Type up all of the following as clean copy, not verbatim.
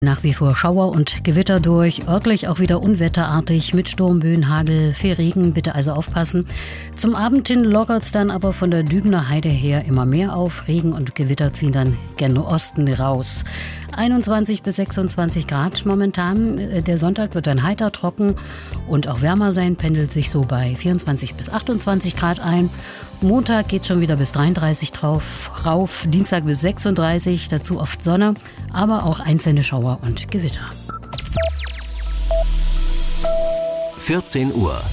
Nach wie vor Schauer und Gewitter durch, örtlich auch wieder unwetterartig mit Sturmböen, Hagel, viel Regen, bitte also aufpassen. Zum Abend hin lockert es dann aber von der Dübener Heide her immer mehr auf. Regen und Gewitter ziehen dann gen Osten raus. 21 bis 26 Grad momentan. Der Sonntag wird dann heiter, trocken und auch wärmer sein, pendelt sich so bei 24 bis 28 Grad ein. Montag geht schon wieder bis 33 rauf, Dienstag bis 36, dazu oft Sonne, aber auch einzelne Schauer und Gewitter. 14 Uhr.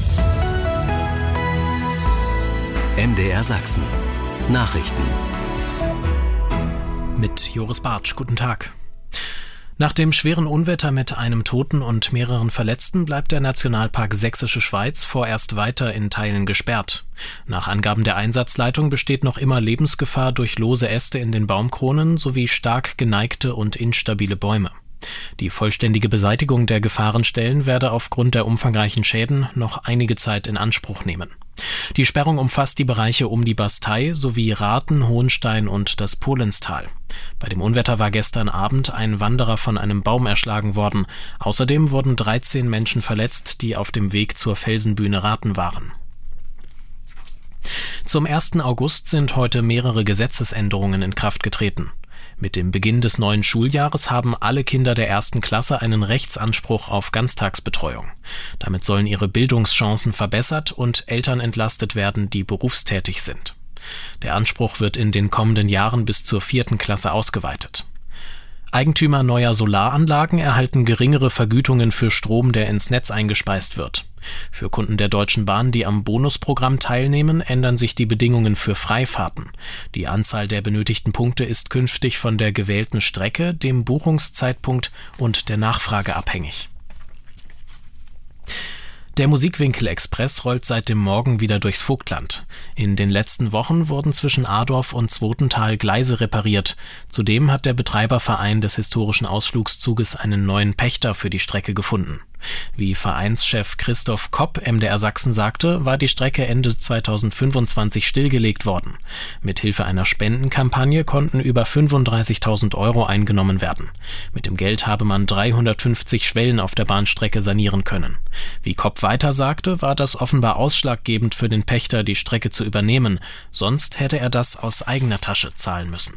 MDR Sachsen. Nachrichten. Mit Joris Bartsch, guten Tag. Nach dem schweren Unwetter mit einem Toten und mehreren Verletzten bleibt der Nationalpark Sächsische Schweiz vorerst weiter in Teilen gesperrt. Nach Angaben der Einsatzleitung besteht noch immer Lebensgefahr durch lose Äste in den Baumkronen sowie stark geneigte und instabile Bäume. Die vollständige Beseitigung der Gefahrenstellen werde aufgrund der umfangreichen Schäden noch einige Zeit in Anspruch nehmen. Die Sperrung umfasst die Bereiche um die Bastei sowie Rathen, Hohenstein und das Polenstal. Bei dem Unwetter war gestern Abend ein Wanderer von einem Baum erschlagen worden. Außerdem wurden 13 Menschen verletzt, die auf dem Weg zur Felsenbühne Rathen waren. Zum 1. August sind heute mehrere Gesetzesänderungen in Kraft getreten. Mit dem Beginn des neuen Schuljahres haben alle Kinder der 1. Klasse einen Rechtsanspruch auf Ganztagsbetreuung. Damit sollen ihre Bildungschancen verbessert und Eltern entlastet werden, die berufstätig sind. Der Anspruch wird in den kommenden Jahren bis zur 4. Klasse ausgeweitet. Eigentümer neuer Solaranlagen erhalten geringere Vergütungen für Strom, der ins Netz eingespeist wird. Für Kunden der Deutschen Bahn, die am Bonusprogramm teilnehmen, ändern sich die Bedingungen für Freifahrten. Die Anzahl der benötigten Punkte ist künftig von der gewählten Strecke, dem Buchungszeitpunkt und der Nachfrage abhängig. Der Musikwinkel-Express rollt seit dem Morgen wieder durchs Vogtland. In den letzten Wochen wurden zwischen Adorf und Zwotental Gleise repariert. Zudem hat der Betreiberverein des historischen Ausflugszuges einen neuen Pächter für die Strecke gefunden. Wie Vereinschef Christoph Kopp MDR Sachsen sagte, war die Strecke Ende 2025 stillgelegt worden. Mithilfe einer Spendenkampagne konnten über 35.000 € eingenommen werden. Mit dem Geld habe man 350 Schwellen auf der Bahnstrecke sanieren können. Wie Kopp weiter sagte, war das offenbar ausschlaggebend für den Pächter, die Strecke zu übernehmen. Sonst hätte er das aus eigener Tasche zahlen müssen.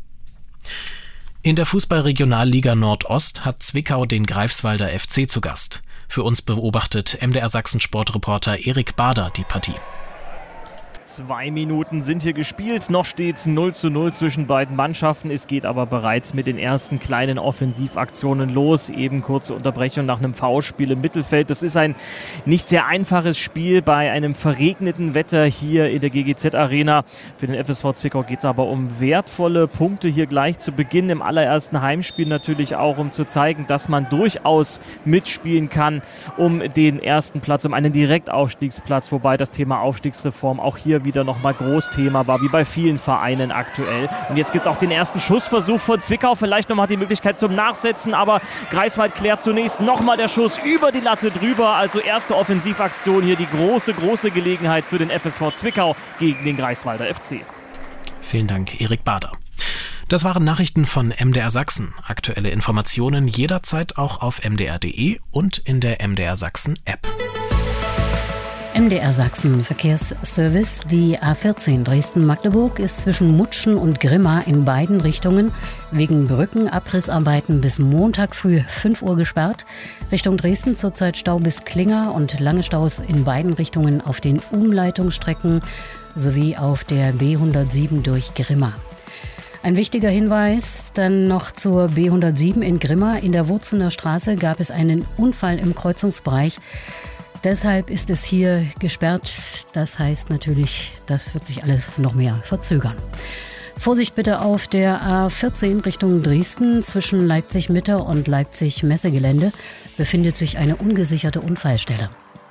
In der Fußball-Regionalliga Nordost hat Zwickau den Greifswalder FC zu Gast. Für uns beobachtet MDR Sachsen Sportreporter Erik Bader die Partie. 2 Minuten sind hier gespielt, noch steht es 0:0 zwischen beiden Mannschaften. Es geht aber bereits mit den ersten kleinen Offensivaktionen los. Eben kurze Unterbrechung nach einem Foulspiel im Mittelfeld. Das ist ein nicht sehr einfaches Spiel bei einem verregneten Wetter hier in der GGZ-Arena. Für den FSV Zwickau geht es aber um wertvolle Punkte hier gleich zu Beginn im allerersten Heimspiel. Natürlich auch, um zu zeigen, dass man durchaus mitspielen kann um den ersten Platz, um einen Direktaufstiegsplatz. Wobei das Thema Aufstiegsreform auch hier wieder nochmal Großthema war, wie bei vielen Vereinen aktuell. Und jetzt gibt es auch den ersten Schussversuch von Zwickau. Vielleicht nochmal die Möglichkeit zum Nachsetzen, aber Greifswald klärt zunächst nochmal der Schuss über die Latte drüber. Also erste Offensivaktion hier, die große Gelegenheit für den FSV Zwickau gegen den Greifswalder FC. Vielen Dank, Erik Bader. Das waren Nachrichten von MDR Sachsen. Aktuelle Informationen jederzeit auch auf mdr.de und in der MDR Sachsen App. MDR Sachsen Verkehrsservice. Die A14 Dresden-Magdeburg ist zwischen Mutschen und Grimma in beiden Richtungen wegen Brückenabrissarbeiten bis Montag früh 5 Uhr gesperrt. Richtung Dresden zurzeit Stau bis Klinger und lange Staus in beiden Richtungen auf den Umleitungsstrecken sowie auf der B107 durch Grimma. Ein wichtiger Hinweis dann noch zur B107 in Grimma. In der Wurzener Straße gab es einen Unfall im Kreuzungsbereich. Deshalb ist es hier gesperrt. Das heißt natürlich, das wird sich alles noch mehr verzögern. Vorsicht bitte auf der A14 Richtung Dresden. Zwischen Leipzig-Mitte und Leipzig-Messegelände befindet sich eine ungesicherte Unfallstelle.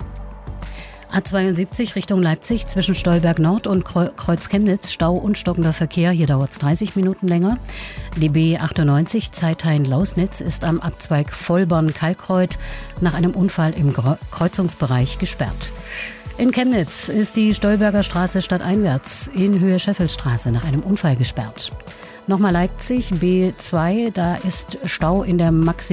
A72 Richtung Leipzig zwischen Stolberg Nord und Kreuz Chemnitz, Stau und stockender Verkehr. Hier dauert es 30 Minuten länger. Die B98 Zeithain-Lausnitz ist am Abzweig Vollborn-Kalkreuth nach einem Unfall im Kreuzungsbereich gesperrt. In Chemnitz ist die Stolberger Straße stadteinwärts in Höhe Scheffelstraße nach einem Unfall gesperrt. Nochmal Leipzig, B2, da ist Stau in der